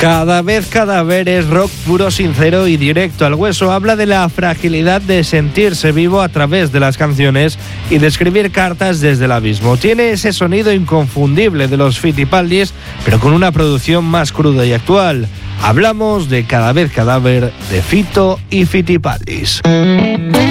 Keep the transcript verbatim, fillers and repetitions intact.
Cada vez cadáver es rock puro, sincero y directo al hueso. Habla de la fragilidad de sentirse vivo a través de las canciones y de escribir cartas desde el abismo. Tiene ese sonido inconfundible de los Fitipaldis, pero con una producción más cruda y actual. Hablamos de Cada vez cadáver de Fito y Fitipaldis.